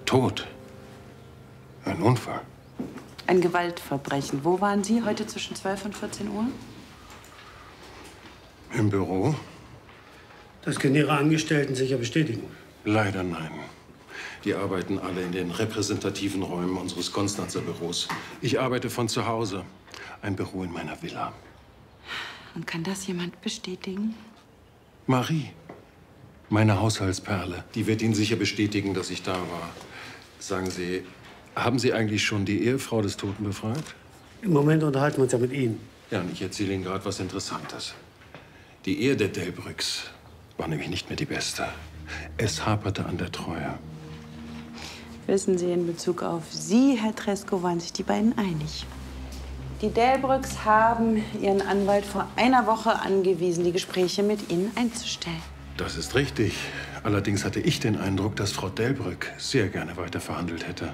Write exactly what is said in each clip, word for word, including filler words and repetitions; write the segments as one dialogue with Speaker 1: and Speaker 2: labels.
Speaker 1: Tot. Ein Unfall.
Speaker 2: Ein Gewaltverbrechen. Wo waren Sie heute zwischen zwölf und vierzehn Uhr?
Speaker 1: Im Büro?
Speaker 3: Das können Ihre Angestellten sicher bestätigen.
Speaker 1: Leider nein. Die arbeiten alle in den repräsentativen Räumen unseres Konstanzer Büros. Ich arbeite von zu Hause. Ein Büro in meiner Villa.
Speaker 2: Und kann das jemand bestätigen?
Speaker 1: Marie, meine Haushaltsperle. Die wird Ihnen sicher bestätigen, dass ich da war. Sagen Sie, haben Sie eigentlich schon die Ehefrau des Toten befragt?
Speaker 3: Im Moment unterhalten wir uns ja mit Ihnen.
Speaker 1: Ja, und ich erzähle Ihnen gerade was Interessantes. Die Ehe der Delbrücks war nämlich nicht mehr die beste. Es haperte an der Treue.
Speaker 2: Wissen Sie, in Bezug auf Sie, Herr Tresko, waren sich die beiden einig. Die Delbrücks haben Ihren Anwalt vor einer Woche angewiesen, die Gespräche mit Ihnen einzustellen.
Speaker 1: Das ist richtig. Allerdings hatte ich den Eindruck, dass Frau Delbrück sehr gerne weiter verhandelt hätte.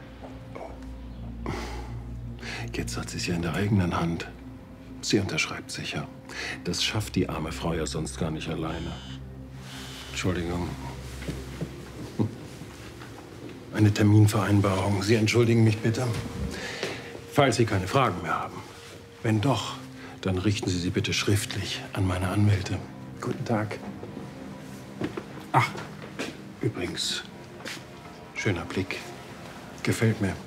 Speaker 1: Jetzt hat sie es ja in der eigenen Hand. Sie unterschreibt sicher. Das schafft die arme Frau ja sonst gar nicht alleine. Entschuldigung. Eine Terminvereinbarung. Sie entschuldigen mich bitte. Falls Sie keine Fragen mehr haben. Wenn doch, dann richten Sie sie bitte schriftlich an meine Anwälte. Guten Tag. Ach, übrigens, schöner Blick. Gefällt mir.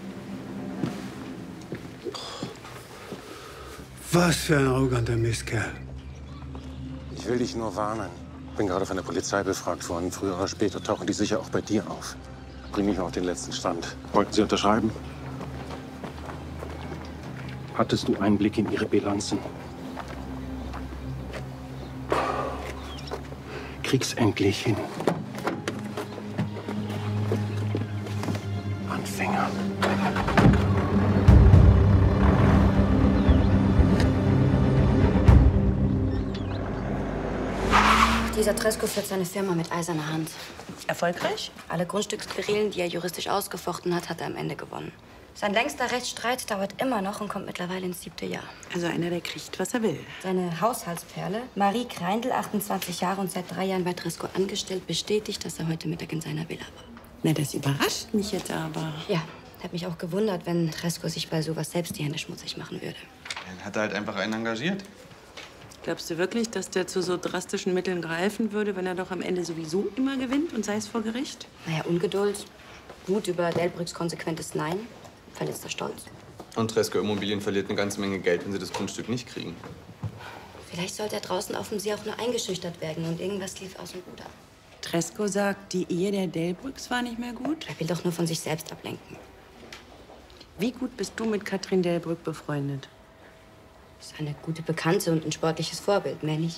Speaker 3: Was für ein arroganter Mistkerl.
Speaker 1: Ich will dich nur warnen. Ich bin gerade von der Polizei befragt worden. Früher oder später tauchen die sicher auch bei dir auf. Bring mich mal auf den letzten Stand. Wollten Sie unterschreiben? Hattest du Einblick in Ihre Bilanzen? Krieg's endlich hin. Anfänger.
Speaker 4: Dieser Tresko führt seine Firma mit eiserner Hand.
Speaker 2: Erfolgreich?
Speaker 4: Alle Grundstücksquerelen, die er juristisch ausgefochten hat, hat er am Ende gewonnen. Sein längster Rechtsstreit dauert immer noch und kommt mittlerweile ins siebte Jahr.
Speaker 2: Also einer, der kriegt, was er will.
Speaker 4: Seine Haushaltsperle, Marie Kreindl, achtundzwanzig Jahre und seit drei Jahren bei Tresko angestellt, bestätigt, dass er heute Mittag in seiner Villa war.
Speaker 2: Na, das überrascht mich jetzt aber.
Speaker 4: Ja, hätte mich auch gewundert, wenn Tresko sich bei sowas selbst die Hände schmutzig machen würde.
Speaker 5: Dann hat er halt einfach einen engagiert.
Speaker 2: Glaubst du wirklich, dass der zu so drastischen Mitteln greifen würde, wenn er doch am Ende sowieso immer gewinnt und sei es vor Gericht?
Speaker 4: Naja, Ungeduld, Wut über Delbrücks konsequentes Nein, verletzter Stolz.
Speaker 5: Und Tresko Immobilien verliert eine ganze Menge Geld, wenn sie das Grundstück nicht kriegen.
Speaker 4: Vielleicht sollte er draußen auf dem See auch nur eingeschüchtert werden und irgendwas lief aus dem Ruder.
Speaker 2: Tresko sagt, die Ehe der Delbrücks war nicht mehr gut?
Speaker 4: Er will doch nur von sich selbst ablenken.
Speaker 2: Wie gut bist du mit Katrin Delbrück befreundet?
Speaker 4: Ist eine gute Bekannte und ein sportliches Vorbild, mehr nicht.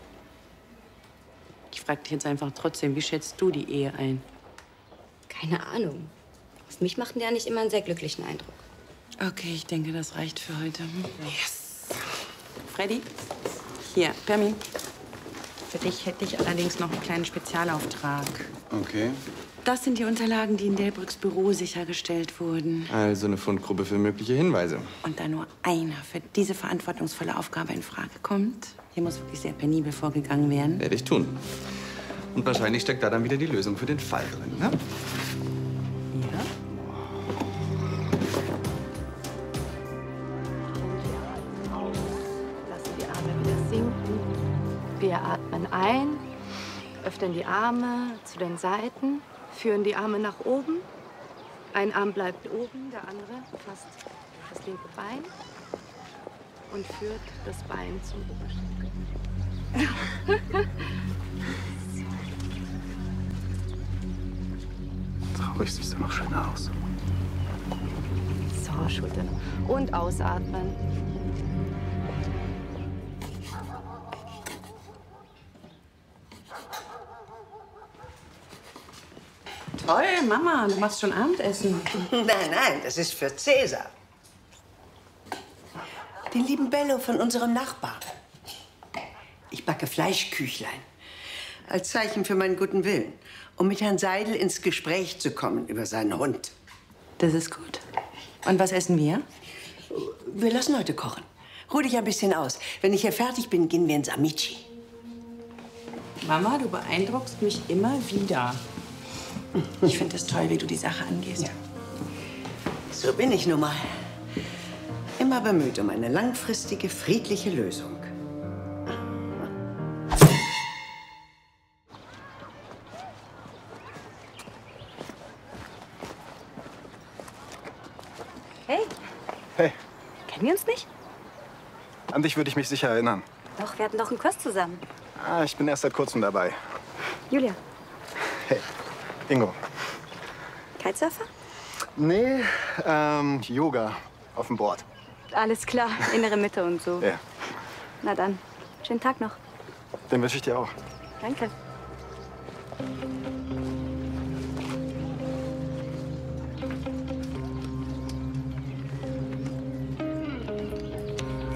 Speaker 2: Ich frag dich jetzt einfach trotzdem, wie schätzt du die Ehe ein?
Speaker 4: Keine Ahnung. Auf mich machten die ja nicht immer einen sehr glücklichen Eindruck.
Speaker 2: Okay, ich denke, das reicht für heute. Yes. Freddy, hier, Permi. Für dich hätte ich allerdings noch einen kleinen Spezialauftrag.
Speaker 5: Okay.
Speaker 2: Das sind die Unterlagen, die in Delbrücks Büro sichergestellt wurden.
Speaker 5: Also eine Fundgruppe für mögliche Hinweise.
Speaker 2: Und da nur einer für diese verantwortungsvolle Aufgabe in Frage kommt, hier muss wirklich sehr penibel vorgegangen werden.
Speaker 5: Werde ich tun. Und wahrscheinlich steckt da dann wieder die Lösung für den Fall drin, ne?
Speaker 2: Ja.
Speaker 6: Lassen die Arme wieder sinken. Wir atmen ein, öffnen die Arme zu den Seiten, führen die Arme nach oben. Ein Arm bleibt oben, der andere fasst das linke Bein und führt das Bein zum Oberschenkel.
Speaker 1: Traurig siehst du noch schöner aus.
Speaker 6: So, Schultern. Und ausatmen.
Speaker 2: Toll, Mama, du machst schon Abendessen.
Speaker 7: Nein, nein, das ist für Cäsar. Den lieben Bello von unserem Nachbarn. Ich backe Fleischküchlein. Als Zeichen für meinen guten Willen. Um mit Herrn Seidel ins Gespräch zu kommen über seinen Hund.
Speaker 2: Das ist gut. Und was essen wir?
Speaker 7: Wir lassen heute kochen. Ruh dich ein bisschen aus. Wenn ich hier fertig bin, gehen wir ins Amici.
Speaker 2: Mama, du beeindruckst mich immer wieder. Ich finde es toll, wie du die Sache angehst.
Speaker 7: Ja. So bin ich nun mal. Immer bemüht um eine langfristige, friedliche Lösung.
Speaker 4: Hey,
Speaker 8: Hey,
Speaker 4: kennen wir uns nicht?
Speaker 8: an dich würde ich mich sicher erinnern.
Speaker 4: Doch, wir hatten doch einen Kurs zusammen.
Speaker 8: Ah, ich bin erst seit kurzem dabei.
Speaker 4: Julia,
Speaker 8: Hey, Ingo.
Speaker 4: Kitesurfer?
Speaker 8: Nee, ähm, Yoga auf dem Board.
Speaker 4: Alles klar, innere Mitte und so.
Speaker 8: Ja,
Speaker 4: Na dann, schönen Tag noch.
Speaker 8: den wünsche ich dir auch.
Speaker 4: Danke.